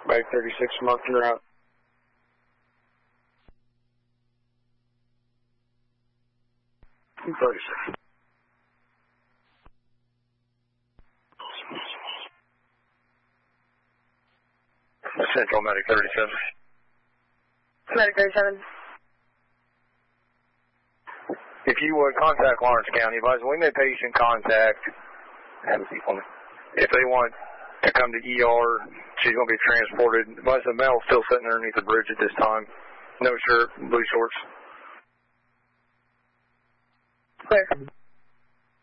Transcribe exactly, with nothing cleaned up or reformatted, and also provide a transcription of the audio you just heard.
Bag thirty-six, marking route. thirty-six. Central Medic thirty-seven. Medic thirty-seven. If you would contact Lawrence County, advise we may patient contact. If they want to come to E R, she's going to be transported. Advise the male's still sitting underneath the bridge at this time. No shirt, blue shorts. Clear.